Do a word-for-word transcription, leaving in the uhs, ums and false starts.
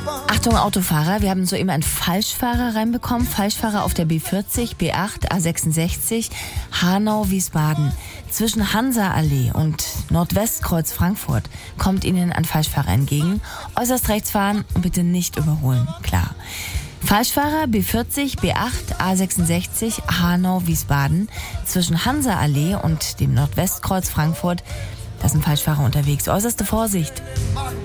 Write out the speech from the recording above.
Achtung Autofahrer, wir haben soeben einen Falschfahrer reinbekommen. Falschfahrer auf der B vierzig, B acht, A sechsundsechzig, Hanau-Wiesbaden. Zwischen Hansa-Allee und Nordwestkreuz Frankfurt kommt Ihnen ein Falschfahrer entgegen. Äußerst rechts fahren und bitte nicht überholen, klar. Falschfahrer B vierzig, B acht, A sechsundsechzig, Hanau-Wiesbaden. Zwischen Hansa-Allee und dem Nordwestkreuz Frankfurt, da ist ein Falschfahrer unterwegs. Äußerste Vorsicht.